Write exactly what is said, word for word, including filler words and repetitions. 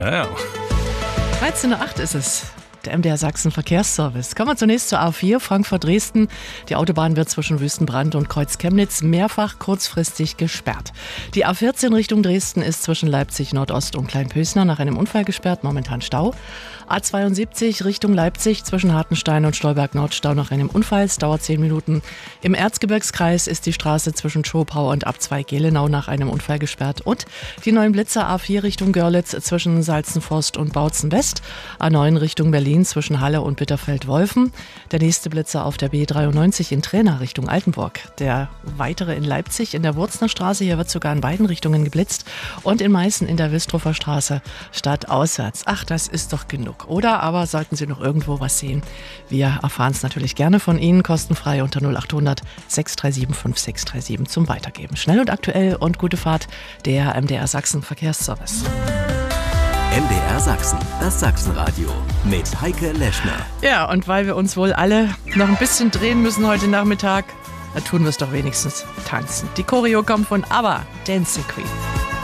Ja, ja. dreizehn Uhr acht ist es. Der M D R Sachsen Verkehrsservice. Kommen wir zunächst zur A vier, Frankfurt-Dresden. Die Autobahn wird zwischen Wüstenbrand und Kreuz Chemnitz mehrfach kurzfristig gesperrt. Die A vierzehn Richtung Dresden ist zwischen Leipzig Nordost und Kleinpösner nach einem Unfall gesperrt, momentan Stau. A zweiundsiebzig Richtung Leipzig zwischen Hartenstein und Stolberg Nordstau nach einem Unfall. Es dauert zehn Minuten. Im Erzgebirgskreis ist die Straße zwischen Schopau und Abzweig Gelenau nach einem Unfall gesperrt. Und die neuen Blitzer A vier Richtung Görlitz zwischen Salzenforst und Bautzen West. A neun Richtung Berlin zwischen Halle und Bitterfeld-Wolfen. Der nächste Blitzer auf der B dreiundneunzig in Trena Richtung Altenburg. Der weitere in Leipzig in der Wurzner Straße. Hier wird sogar in beiden Richtungen geblitzt. Und in Meißen in der Wilstruffer Straße stadtauswärts. Ach, das ist doch genug. Oder aber sollten Sie noch irgendwo was sehen? Wir erfahren es natürlich gerne von Ihnen, kostenfrei unter null acht hundert sechs drei sieben fünf sechs drei sieben zum Weitergeben. Schnell und aktuell und gute Fahrt, der M D R Sachsen Verkehrsservice. M D R Sachsen, das Sachsenradio mit Heike Leschner. Ja, und weil wir uns wohl alle noch ein bisschen drehen müssen heute Nachmittag, da tun wir es doch wenigstens tanzen. Die Choreo kommt von ABBA, Dancing Queen.